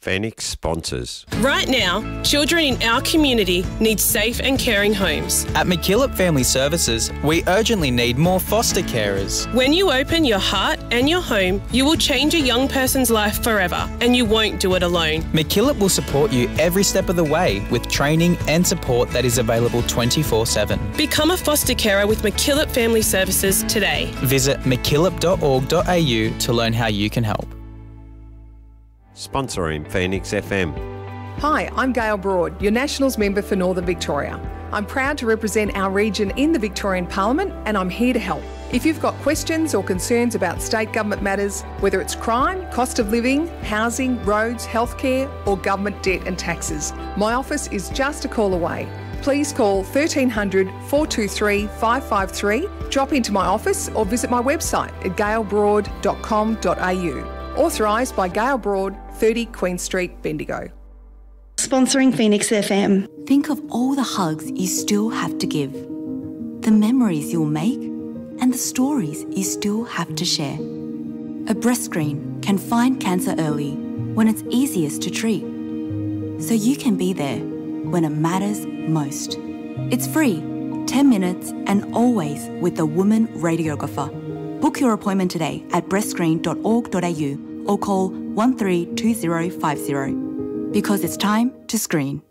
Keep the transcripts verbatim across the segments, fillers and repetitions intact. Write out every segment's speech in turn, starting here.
Phoenix sponsors. Right now, children in our community need safe and caring homes. At McKillop Family Services, we urgently need more foster carers. When you open your heart and your home, you will change a young person's life forever, and you won't do it alone. McKillop will support you every step of the way with training and support that is available twenty-four seven. Become a foster carer with McKillop Family Services today. Visit mckillop dot org dot a u to learn how you can help. Sponsoring Phoenix F M. Hi, I'm Gail Broad, your Nationals member for Northern Victoria. I'm proud to represent our region in the Victorian Parliament, and I'm here to help. If you've got questions or concerns about state government matters, whether it's crime, cost of living, housing, roads, healthcare, or government debt and taxes, my office is just a call away. Please call thirteen hundred, four two three, five five three, drop into my office or visit my website at gail broad dot com dot a u. Authorised by Gail Broad, thirty Queen Street, Bendigo. Sponsoring Phoenix F M. Think of all the hugs you still have to give, the memories you'll make, and the stories you still have to share. A breast screen can find cancer early when it's easiest to treat, so you can be there when it matters most. It's free, ten minutes, and always with a woman radiographer. Book your appointment today at breast screen dot org dot a u or call one three two zero five zero, because it's time to screen.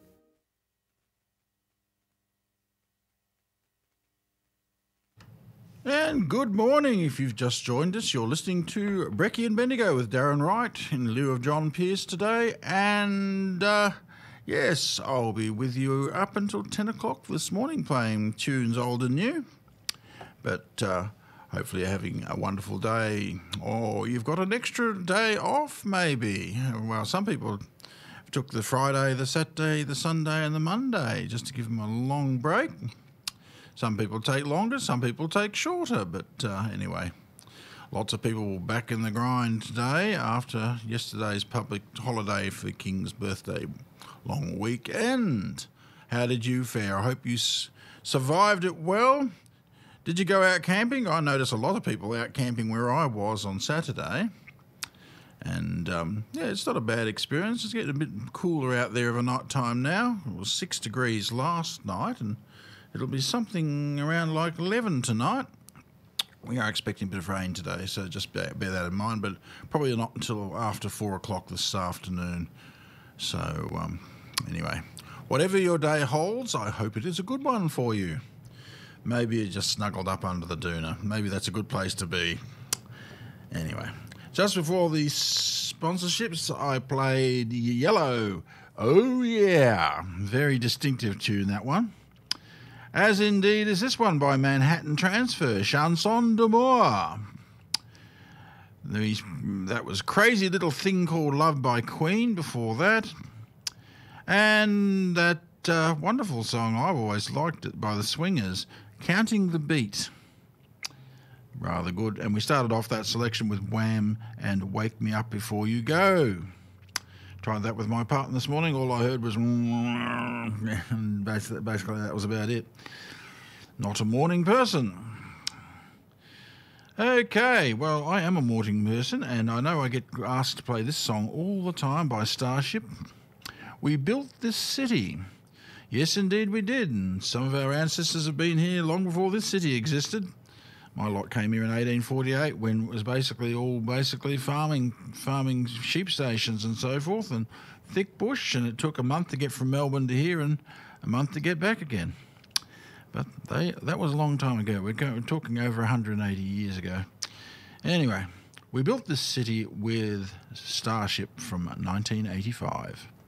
And good morning. If you've just joined us, you're listening to Brekkie and Bendigo with Darren Wright in lieu of John Pearce today. And uh, yes, I'll be with you up until ten o'clock this morning playing tunes old and new. But uh, hopefully you're having a wonderful day, or you've got an extra day off maybe. Well, some people took the Friday, the Saturday, the Sunday and the Monday just to give them a long break. Some people take longer, some people take shorter, but uh, anyway, lots of people back in the grind today after yesterday's public holiday for King's birthday long weekend. How did you fare? I hope you s- survived it well. Did you go out camping? I noticed a lot of people out camping where I was on Saturday. And, um, yeah, it's not a bad experience. It's getting a bit cooler out there of a night time now. It was six degrees last night, and it'll be something around like eleven tonight. We are expecting a bit of rain today, so just bear, bear that in mind, but probably not until after four o'clock this afternoon. So, um, anyway, whatever your day holds, I hope it is a good one for you. Maybe you're just snuggled up under the doona. Maybe that's a good place to be. Anyway, just before the sponsorships, I played Yellow. Oh, yeah. Very distinctive tune, that one. As indeed is this one by Manhattan Transfer, Chanson d'Amour. That was Crazy Little Thing Called Love by Queen before that. And that uh, wonderful song, I've always liked it, by the Swingers, Counting the Beat. Rather good. And we started off that selection with Wham and Wake Me Up Before You Go. Tried that with my partner this morning. All I heard was and basically, basically that was about it. Not a morning person. Okay, well, I am a morning person, and I know I get asked to play this song all the time by Starship. We built this city. Yes, indeed we did. And some of our ancestors have been here long before this city existed. My lot came here in eighteen forty-eight when it was basically all basically farming farming sheep stations and so forth, and thick bush, and it took a month to get from Melbourne to here and a month to get back again. But they that was a long time ago. We're, going, we're talking over one hundred eighty years ago. Anyway, we built this city with Starship from nineteen eighty-five.